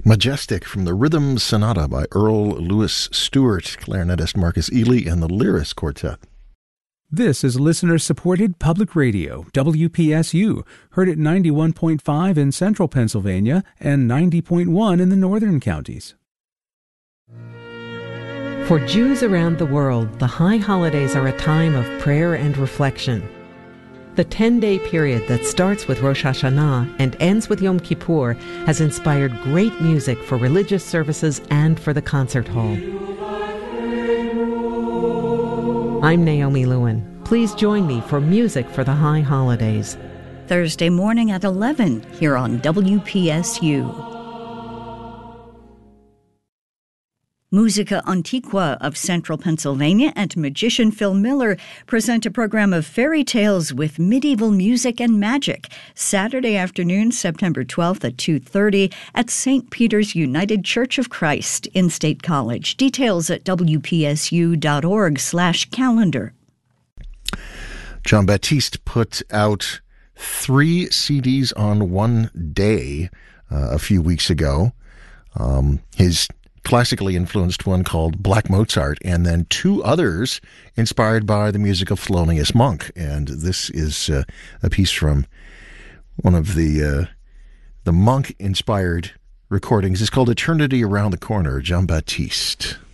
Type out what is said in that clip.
Majestic from the Rhythm Sonata by Earl Louis Stewart, clarinetist Marcus Ely, and the Lyris Quartet. This is listener-supported public radio, WPSU, heard at 91.5 in central Pennsylvania and 90.1 in the northern counties. For Jews around the world, the high holidays are a time of prayer and reflection. The 10-day period that starts with Rosh Hashanah and ends with Yom Kippur has inspired great music for religious services and for the concert hall. I'm Naomi Lewin. Please join me for Music for the High Holidays. Thursday morning at 11 here on WPSU. Musica Antiqua of Central Pennsylvania and musician Phil Miller present a program of fairy tales with medieval music and magic, Saturday afternoon, September 12th at 2:30 at St. Peter's United Church of Christ in State College. Details at wpsu.org/calendar. Jon Batiste put out 3 CDs on one day a few weeks ago. His classically influenced one called Black Mozart, and then 2 others inspired by the music of Thelonious Monk. And this is a piece from one of the Monk-inspired recordings. It's called Eternity Around the Corner, Jon Batiste.